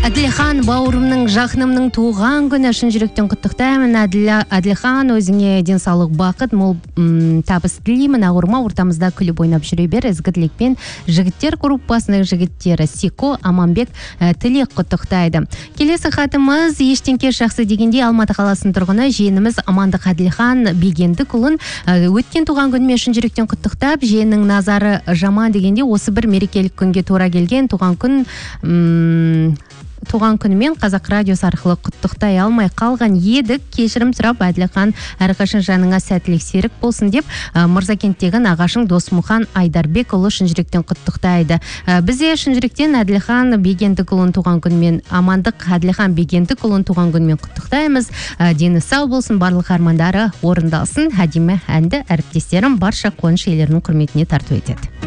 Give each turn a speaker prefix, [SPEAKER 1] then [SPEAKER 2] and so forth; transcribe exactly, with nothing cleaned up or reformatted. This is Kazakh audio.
[SPEAKER 1] Әділхан бауырымның жақынымның туған күні, шын жүректен құттықтаймын. Әділхан, өзіңе денсаулық, бақыт, мол табыс тілеймін. Ауырма, ортамызда күліп ойнап жүре бер. Ізгі тілекпен жігіттер группасының жігіттері Сико, Аманбек тілек құттықтайды. Келесі хатымыз ештеңке жақсы дегенде Алматы қаласының тұрғыны жиеніміз Амандық Әділхан Бегендік ұлын өткен туған күнімен шын жүректен құттықтап, жиеннің назары жаман дегенде осы бір мерекелік күнге тура келген туған күн туған күнімен Қазақ радиосы арқылы құттықтай алмай қалған едік. Кешірім сұрап, Әділхан әрқашан жаныңа сәттілік серік болсын деп, Мырзакенттегі нағашың Досмұхан Айдарбек ұлы шын жүректен құттықтайды. Бізде шын жүректен Әділхан Бегендік ұлын туған күнімен, Амандық Әділхан Бегендік ұлын туған күнімен құттықтаймыз. Дені сау болсын, барлық армандары орындалсын. Әдемі әнді әріптестерім барша қуаныш иелерінің құрметіне тарту етеді.